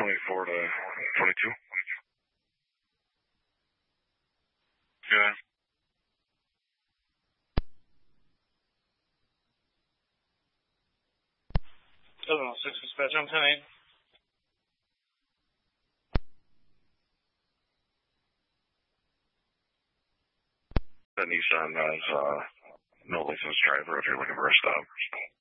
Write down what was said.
24 to 22. Yeah. 706 dispatch on 10-8. The Nissan has no license driver if you're looking for a stop.